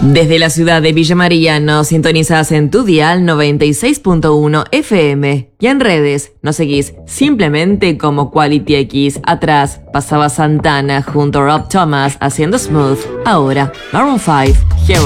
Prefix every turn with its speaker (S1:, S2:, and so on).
S1: Desde la ciudad de Villa María nos sintonizás en tu dial 96.1 FM y en redes nos seguís simplemente como Quality X. Atrás pasaba Santana junto a Rob Thomas haciendo Smooth. Ahora Maroon 5, Here